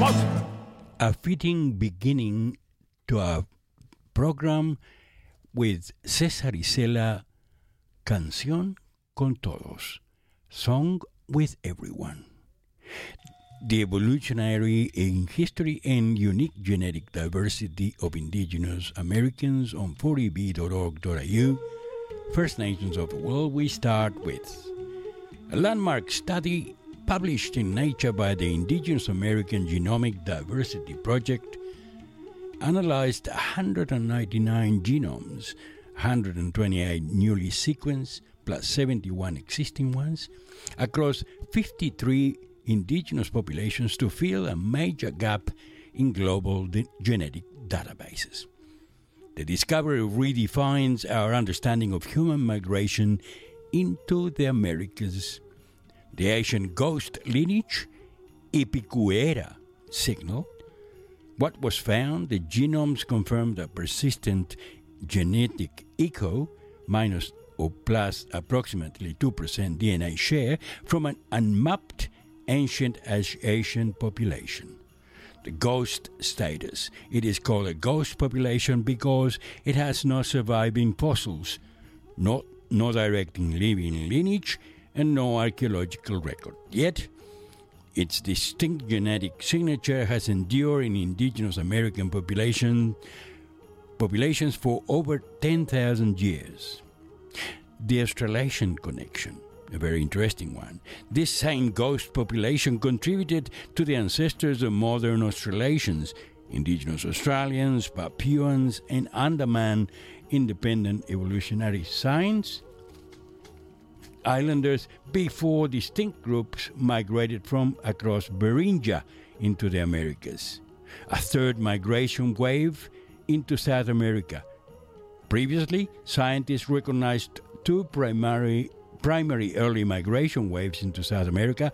A fitting beginning to a program with César Isela, Canción con Todos, Song with Everyone. The evolutionary in history and unique genetic diversity of indigenous Americans on 4eb.org.au, First Nations of the World, we start with a landmark study published in Nature by the Indigenous American Genomic Diversity Project analyzed 199 genomes, 128 newly sequenced plus 71 existing ones, across 53 indigenous populations to fill a major gap in global genetic databases. The discovery redefines our understanding of human migration into the Americas. The Asian ghost lineage, Ipicuera, signal. What was found, the genomes confirmed a persistent genetic echo, minus or plus approximately 2% DNA share, from an unmapped ancient Asian population. The ghost status. It is called a ghost population because it has no surviving fossils, no direct living lineage, and no archaeological record. Yet, its distinct genetic signature has endured in indigenous American populations for over 10,000 years. The Australasian connection, a very interesting one. This same ghost population contributed to the ancestors of modern Australasians, indigenous Australians, Papuans, and Andaman independent evolutionary science islanders before distinct groups migrated from across Beringia into the Americas. A third migration wave into South America. Previously, scientists recognized two primary early migration waves into South America,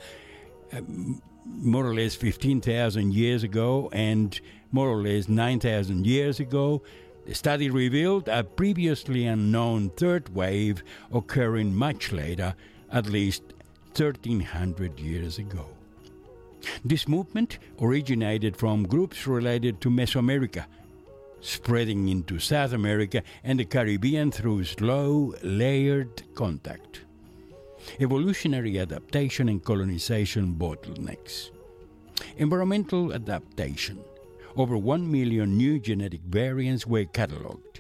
more or less 15,000 years ago and more or less 9,000 years ago. The study revealed a previously unknown third wave occurring much later, at least 1,300 years ago. This movement originated from groups related to Mesoamerica, spreading into South America and the Caribbean through slow, layered contact. Evolutionary adaptation and colonization bottlenecks. Environmental adaptation. Over 1 million new genetic variants were catalogued.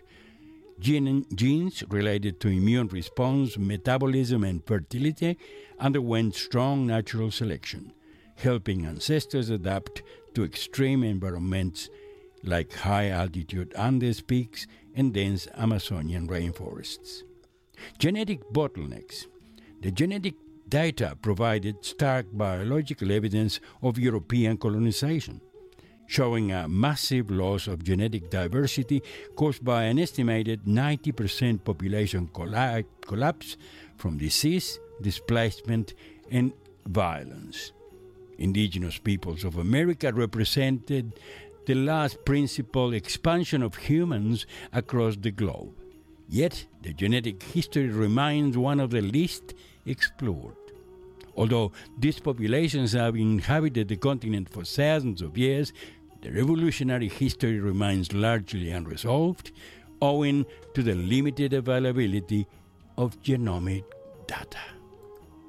Genes related to immune response, metabolism, and fertility underwent strong natural selection, helping ancestors adapt to extreme environments like high-altitude Andes peaks and dense Amazonian rainforests. Genetic bottlenecks. The genetic data provided stark biological evidence of European colonization, showing a massive loss of genetic diversity caused by an estimated 90% population collapse from disease, displacement, and violence. Indigenous peoples of America represented the last principal expansion of humans across the globe. Yet, the genetic history remains one of the least explored. Although these populations have inhabited the continent for thousands of years, the evolutionary history remains largely unresolved, owing to the limited availability of genomic data.